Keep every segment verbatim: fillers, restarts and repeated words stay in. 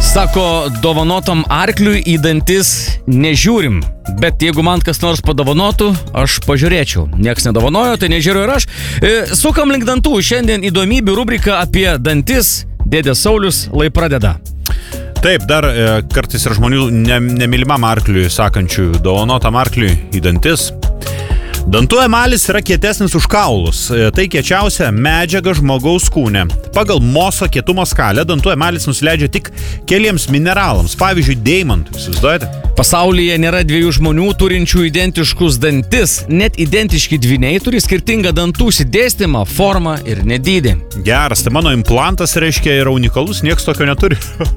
Sako, dovanotam arkliui į dantis nežiūrim, bet jeigu man kas nors padovanotų, aš pažiūrėčiau. Niekas nedovanojo, tai nežiūriu ir aš. E, sukam link dantų, šiandien įdomybių rubrika apie dantis. Dėdė Saulius lai pradeda. Taip, dar e, kartais ir žmonių ne, nemylimam arkliui sakančių, dovanotam arkliui į dantis. Dantų emalis yra kietesnis už kaulus. Tai kiečiausia medžiaga žmogaus kūne. Pagal Moso kietumo skalę dantų emalis nusileidžia tik keliems mineralams, pavyzdžiui, deimantui. Įsivaizduojate? Pasaulyje nėra dviejų žmonių turinčių identiškus dantis. Net identiški dvyniai turi skirtingą dantų išsidėstymą, formą ir nedydį. Geras, tai mano implantas reiškia yra unikalus, nieks tokio neturi.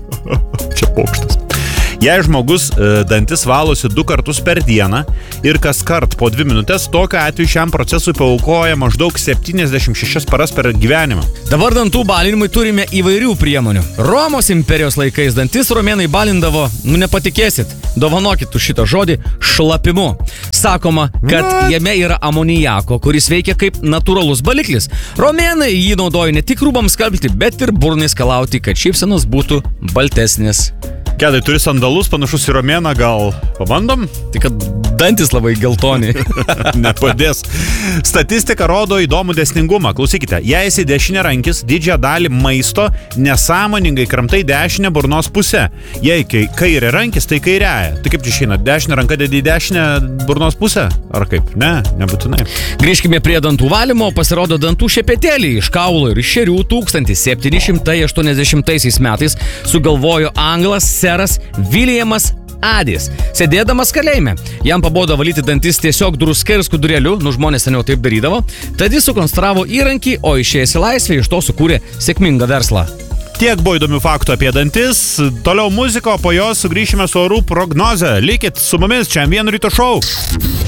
Čia pokštas. Jei žmogus e, dantis valosi du kartus per dieną ir kas kart po dvi minutės, tokiu atveju šiam procesui paaukoja maždaug septyniasdešimt šešias paras per gyvenimą. Dabar dantų balinimui turime įvairių priemonių. Romos imperijos laikais dantis romėnai balindavo, nu nepatikėsit, dovanokit už šitą žodį, šlapimu. Sakoma, kad jame yra amonijako, kuris veikia kaip natūralus baliklis. Romėnai jį naudojo ne tik rūbams skalbti, bet ir burnai skalauti, kad šypsenos būtų baltesnės. Kedai, turi sandalus panašus į romėną, gal pabandom? Tik kad dantis labai geltoni. Nepadės. Statistika rodo įdomų dėsningumą. Klausykite, jei esi dešinė rankis, didžiąją dalį maisto nesąmoningai kramtai dešinę burnos pusę. Jei kairė rankis, tai kairiąją. Tai kaip čia išeina? Dešinę ranką dedi į dešinę burnos pusę? Ar kaip? Ne, nebūtinai. Grįžkime prie dantų valymo. Pasirodo dantų šepetėlį iš kaulo ir šerių tūkstantis septyni šimtai aštuoniasdešimtaisiais metais sugalvojo anglas seras Viljamas Adis. Sėdėdamas kalėjime, jam pabodo valyti dantis tiesiog druska ir skudurėliu, nu žmonės ten jau taip darydavo, tad jis sukonstravo įrankį, o išėjęs į laisvę iš to sukūrė sėkmingą verslą. Tiek buvo įdomių faktų apie dantis, toliau muzika, o po jos sugrįšime su orų prognoze. Likit su mumis, čia Vieno ryto šou.